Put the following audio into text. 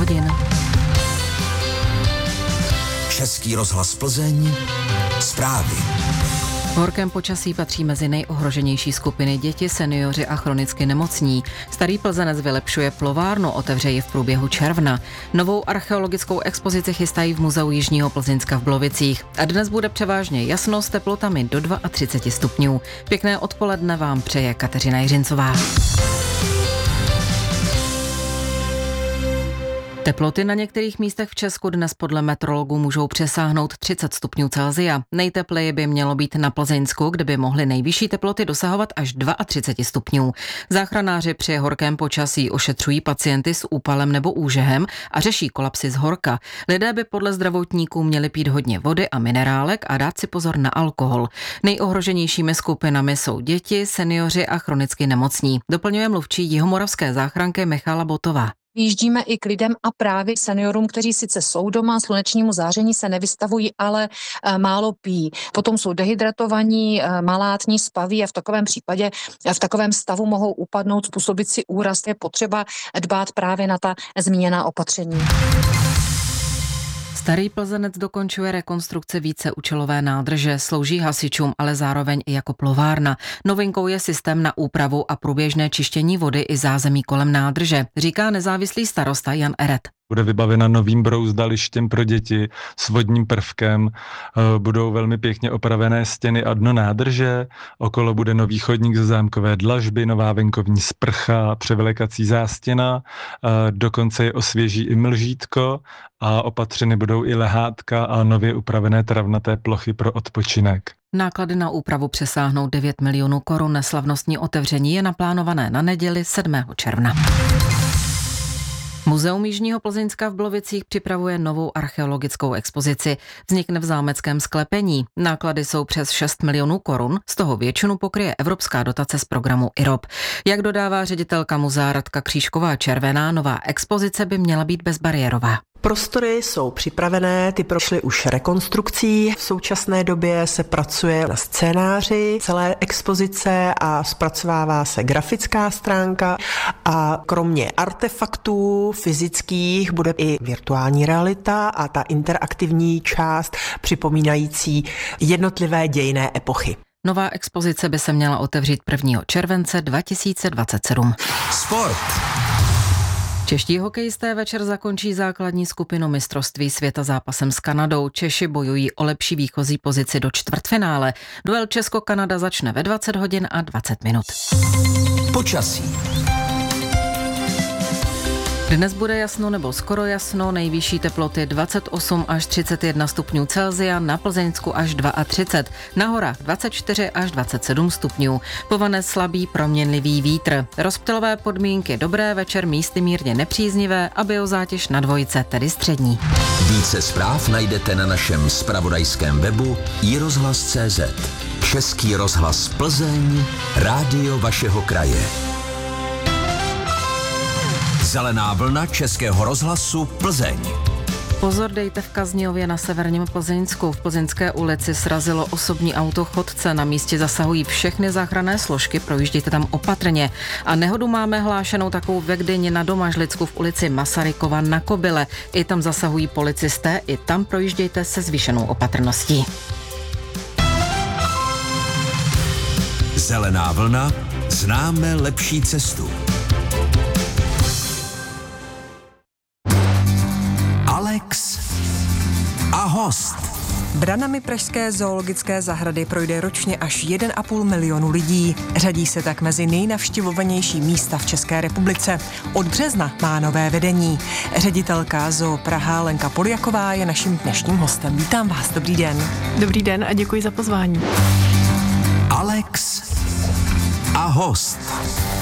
hodin. Český rozhlas Plzeň, zprávy. V horkém počasí patří mezi nejohroženější skupiny děti, seniori a chronicky nemocní. Starý Plzenec vylepšuje plovárnu, otevře ji v průběhu června. Novou archeologickou expozici chystají v Muzeu Jižního Plzeňska v Blovicích. A dnes bude převážně jasno s teplotami do 32 stupňů. Pěkné odpoledne vám přeje Kateřina Jiřincová. Teploty na některých místech v Česku dnes podle meteorologů můžou přesáhnout 30 stupňů Celsia. Nejtepleji by mělo být na Plzeňsku, kde by mohly nejvyšší teploty dosahovat až 32 stupňů. Záchranáři při horkém počasí ošetřují pacienty s úpalem nebo úžehem a řeší kolapsy z horka. Lidé by podle zdravotníků měli pít hodně vody a minerálek a dát si pozor na alkohol. Nejohroženějšími skupinami jsou děti, seniori a chronicky nemocní. Doplňuje mluvčí jihomoravské záchranky Michala Botová. Vyjíždíme i k lidem a právě seniorům, kteří sice jsou doma, slunečnímu záření se nevystavují, ale málo pijí. Potom jsou dehydratovaní, malátní, spaví a v takovém případě, v takovém stavu mohou upadnout, způsobit si úraz. Je potřeba dbát právě na ta zmíněná opatření. Starý Plzenec dokončuje rekonstrukci víceúčelové nádrže, slouží hasičům, ale zároveň i jako plovárna. Novinkou je systém na úpravu a průběžné čištění vody i zázemí kolem nádrže, říká nezávislý starosta Jan Eret. Bude vybavena novým brouzdalištěm pro děti s vodním prvkem, budou velmi pěkně opravené stěny a dno nádrže, okolo bude nový chodník ze zámkové dlažby, nová venkovní sprcha, převlekací zástěna, dokonce je osvěží i mlžítko a opatřeny budou i lehátka a nově upravené travnaté plochy pro odpočinek. Náklady na úpravu přesáhnou 9 milionů korun. Slavnostní otevření je naplánované na neděli 7. června. Muzeum Jižního Plzeňska v Blovicích připravuje novou archeologickou expozici. Vznikne v zámeckém sklepení. Náklady jsou přes 6 milionů korun, z toho většinu pokryje evropská dotace z programu IROP. Jak dodává ředitelka muzea Radka Křížková-Červená, nová expozice by měla být bezbariérová. Prostory jsou připravené, ty prošly už rekonstrukcí. V současné době se pracuje na scénáři celé expozice a zpracovává se grafická stránka a kromě artefaktů fyzických bude i virtuální realita a ta interaktivní část připomínající jednotlivé dějinné epochy. Nová expozice by se měla otevřít 1. července 2027. Sport. Čeští hokejisté večer zakončí základní skupinu mistrovství světa zápasem s Kanadou. Češi bojují o lepší výchozí pozici do čtvrtfinále. Duel Česko-Kanada začne ve 20 hodin a 20 minut. Počasí. Dnes bude jasno nebo skoro jasno, nejvyšší teploty 28 až 31 stupňů Celsia, na Plzeňsku až 32, na horách 24 až 27 stupňů. Povane slabý proměnlivý vítr. Rozptylové podmínky, dobré, večer místy mírně nepříznivé a biozátěž na dvojce, tedy střední. Více zpráv najdete na našem zpravodajském webu iRozhlas.cz. Český rozhlas Plzeň, rádio vašeho kraje. Zelená vlna Českého rozhlasu Plzeň. Pozor dejte v Kaznějově na severním Plzeňsku. V Plzeňské ulici srazilo osobní auto chodce. Na místě zasahují všechny záchranné složky, projíždějte tam opatrně. A nehodu máme hlášenou takovou ve Gdyni na Domažlicku v ulici Masarykova na Kobyle. I tam zasahují policisté, i tam projíždějte se zvýšenou opatrností. Zelená vlna, známe lepší cestu. Alex a host. Branami pražské zoologické zahrady projde ročně až 1,5 milionu lidí. Řadí se tak mezi nejnavštěvovanější místa v České republice. Od března má nové vedení. Ředitelka Zoo Praha Lenka Poljaková je naším dnešním hostem. Vítám vás, dobrý den. Dobrý den a děkuji za pozvání. Alex a host.